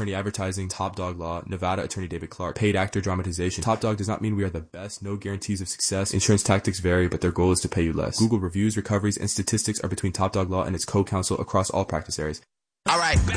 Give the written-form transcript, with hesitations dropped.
Attorney Advertising, Top Dog Law, Nevada Attorney David Clark, Paid Actor Dramatization. Top Dog does not mean we are the best, no guarantees of success. Insurance tactics vary, but their goal is to pay you less. Google reviews, recoveries, and statistics are between Top Dog Law and its co-counsel across all practice areas. All right.